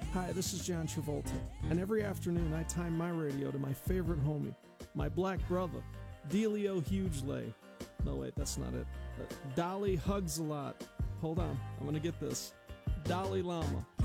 Hi, this is John Travolta, and every afternoon I time my radio to my favorite homie, my black brother, Delio Hughley. No, wait, that's not it. Dolly Hugs a Lot. Hold on, I'm gonna get this. Dalai Lama.